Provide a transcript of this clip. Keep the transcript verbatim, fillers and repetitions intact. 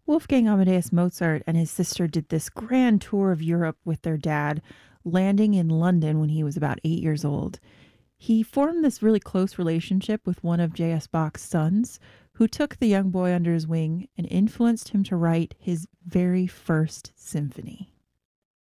Wolfgang Amadeus Mozart and his sister did this grand tour of Europe with their dad, landing in London when he was about eight years old. He formed this really close relationship with one of J S. Bach's sons, who took the young boy under his wing and influenced him to write his very first symphony.